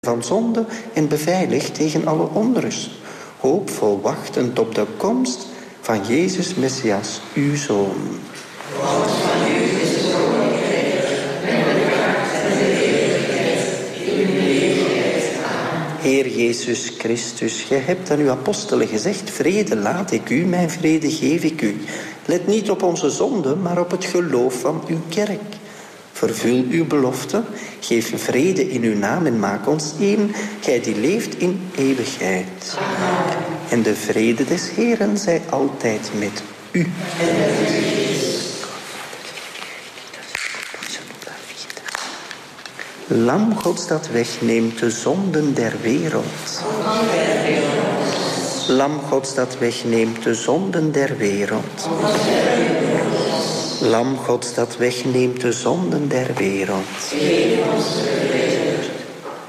van zonde en beveiligd tegen alle onrust. Hoopvol wachtend op de komst van Jezus Messias, uw Zoon. Want van u is de koninkrijk en de kracht en de heerlijkheid in de eeuwigheid. Amen. Heer Jezus Christus, gij hebt aan uw apostelen gezegd: vrede laat ik u, mijn vrede geef ik u. Let niet op onze zonde, maar op het geloof van uw kerk. Vervul uw belofte, geef vrede in uw naam en maak ons één, gij die leeft in eeuwigheid. Amen. En de vrede des Heeren zij altijd met u. Lam Gods dat wegneemt de zonden der wereld. Lam Gods dat wegneemt de zonden der wereld. Lam Gods dat wegneemt de zonden der wereld.